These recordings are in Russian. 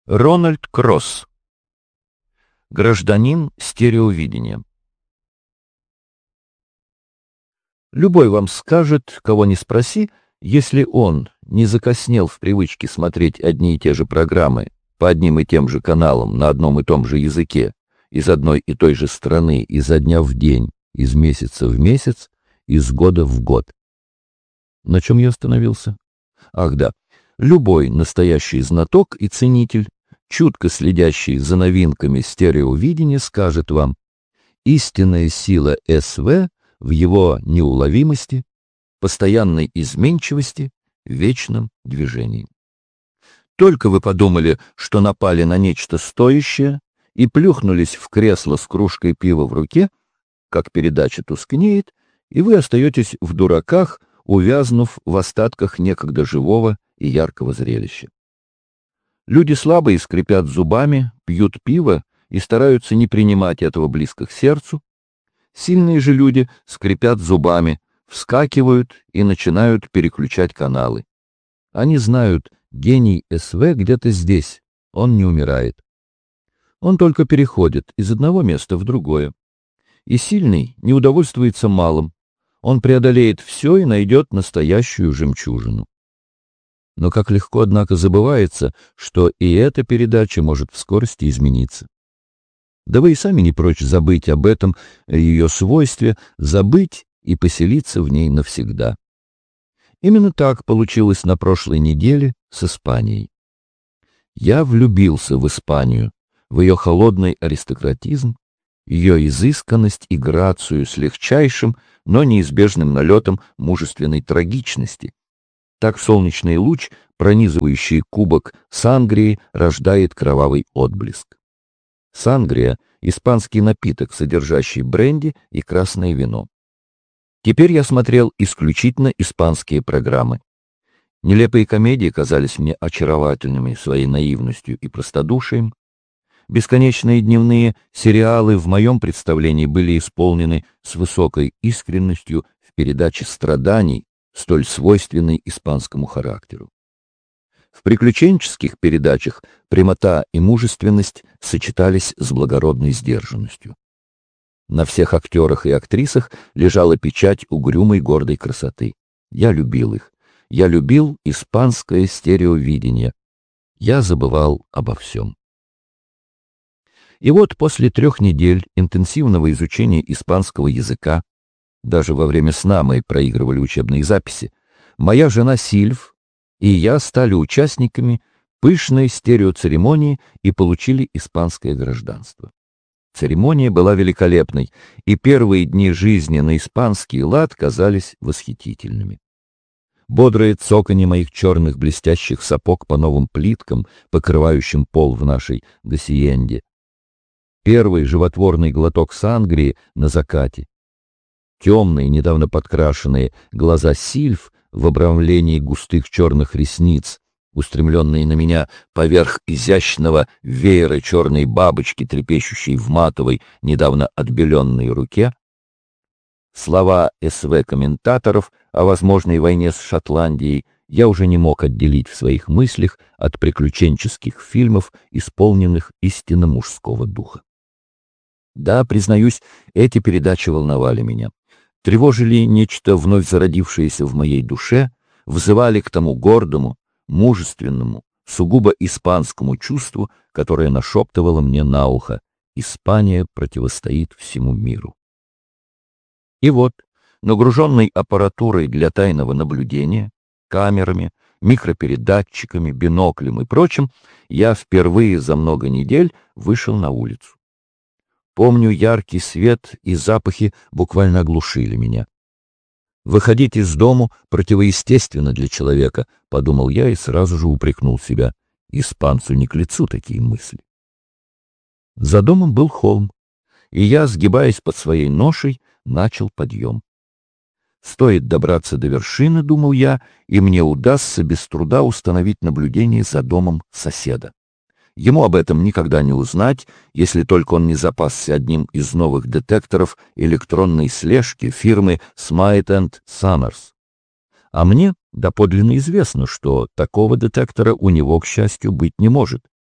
Рональд Кросс. Гражданин стереовидения. Любой вам скажет, кого ни спроси, если он не закоснел в привычке смотреть одни и те же программы по одним и тем же каналам на одном и том же языке, из одной и той же страны, изо дня в день, из месяца в месяц, из года в год. На чем я остановился? Ах да, любой настоящий знаток и ценитель, чутко следящий за новинками стереовидения, скажет вам: истинная сила СВ в его неуловимости, постоянной изменчивости, вечном движении. Только вы подумали, что напали на нечто стоящее и плюхнулись в кресло с кружкой пива в руке, как передача тускнеет, и вы остаетесь в дураках, увязнув в остатках некогда живого и яркого зрелища. Люди слабые скрипят зубами, пьют пиво и стараются не принимать этого близко к сердцу. Сильные же люди скрипят зубами, вскакивают и начинают переключать каналы. Они знают, гений СВ где-то здесь, он не умирает. Он только переходит из одного места в другое. И сильный не удовольствуется малым. Он преодолеет все и найдет настоящую жемчужину. Но как легко, однако, забывается, что и эта передача может в скорости измениться. Да вы и сами не прочь забыть об этом, ее свойстве, забыть и поселиться в ней навсегда. Именно так получилось на прошлой неделе с Испанией. Я влюбился в Испанию, в ее холодный аристократизм, ее изысканность и грацию с легчайшим, но неизбежным налетом мужественной трагичности. Так солнечный луч, пронизывающий кубок сангрии, рождает кровавый отблеск. Сангрия — испанский напиток, содержащий бренди и красное вино. Теперь я смотрел исключительно испанские программы. Нелепые комедии казались мне очаровательными своей наивностью и простодушием. Бесконечные дневные сериалы в моем представлении были исполнены с высокой искренностью в передаче страданий, столь свойственной испанскому характеру. В приключенческих передачах прямота и мужественность сочетались с благородной сдержанностью. На всех актерах и актрисах лежала печать угрюмой гордой красоты. Я любил их. Я любил испанское стереовидение. Я забывал обо всем. И вот после 3 недель интенсивного изучения испанского языка, даже во время сна мы проигрывали учебные записи, моя жена Сильв и я стали участниками пышной стереоцеремонии и получили испанское гражданство. Церемония была великолепной, и первые дни жизни на испанский лад казались восхитительными. Бодрое цоканье моих черных блестящих сапог по новым плиткам, покрывающим пол в нашей гасиенде, первый животворный глоток сангрии на закате, темные, недавно подкрашенные глаза Сильв в обрамлении густых черных ресниц, устремленные на меня поверх изящного веера черной бабочки, трепещущей в матовой, недавно отбеленной руке, слова СВ-комментаторов о возможной войне с Шотландией я уже не мог отделить в своих мыслях от приключенческих фильмов, исполненных истинно мужского духа. Да, признаюсь, эти передачи волновали меня. Тревожили нечто вновь зародившееся в моей душе, взывали к тому гордому, мужественному, сугубо испанскому чувству, которое нашептывало мне на ухо: Испания противостоит всему миру. И вот, нагруженный аппаратурой для тайного наблюдения, камерами, микропередатчиками, биноклем и прочим, я впервые за много недель вышел на улицу. Помню, яркий свет и запахи буквально оглушили меня. «Выходить из дому противоестественно для человека», — подумал я и сразу же упрекнул себя. Испанцу не к лицу такие мысли. За домом был холм, и я, сгибаясь под своей ношей, начал подъем. Стоит добраться до вершины, думал я, и мне удастся без труда установить наблюдение за домом соседа. Ему об этом никогда не узнать, если только он не запасся одним из новых детекторов электронной слежки фирмы Smith & Summers. А мне доподлинно известно, что такого детектора у него, к счастью, быть не может.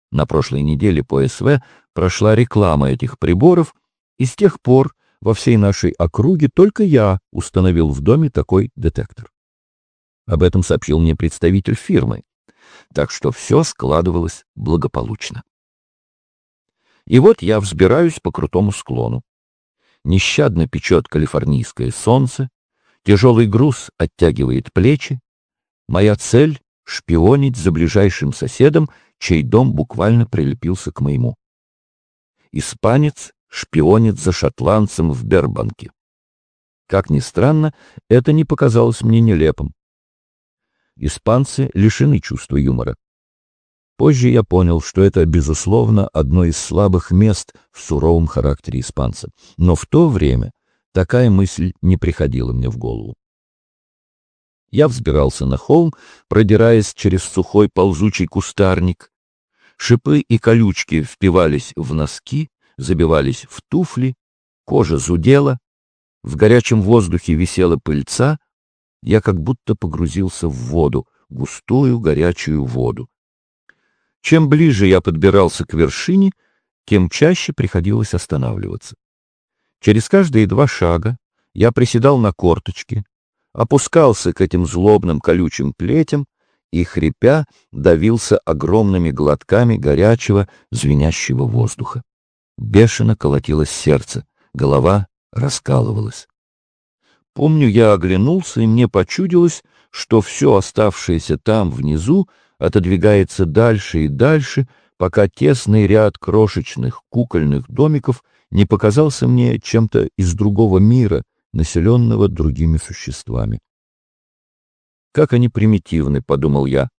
На прошлой неделе по СВ прошла реклама этих приборов, и с тех пор во всей нашей округе только я установил в доме такой детектор. Об этом сообщил мне представитель фирмы, так что все складывалось благополучно. И вот я взбираюсь по крутому склону. Нещадно печет калифорнийское солнце, тяжелый груз оттягивает плечи. Моя цель — шпионить за ближайшим соседом, чей дом буквально прилепился к моему. Испанец шпионит за шотландцем в Бербанке. Как ни странно, это не показалось мне нелепым. Испанцы лишены чувства юмора. Позже я понял, что это, безусловно, одно из слабых мест в суровом характере испанца. Но в то время такая мысль не приходила мне в голову. Я взбирался на холм, продираясь через сухой ползучий кустарник. Шипы и колючки впивались в носки, забивались в туфли, кожа зудела, в горячем воздухе висела пыльца, я как будто погрузился в воду, густую горячую воду. Чем ближе я подбирался к вершине, тем чаще приходилось останавливаться. Через каждые 2 шага я приседал на корточки, опускался к этим злобным колючим плетям и, хрипя, давился огромными глотками горячего, звенящего воздуха. Бешено колотилось сердце, голова раскалывалась. Помню, я оглянулся, и мне почудилось, что все оставшееся там, внизу, отодвигается дальше и дальше, пока тесный ряд крошечных кукольных домиков не показался мне чем-то из другого мира, населенного другими существами. «Как они примитивны», — подумал я.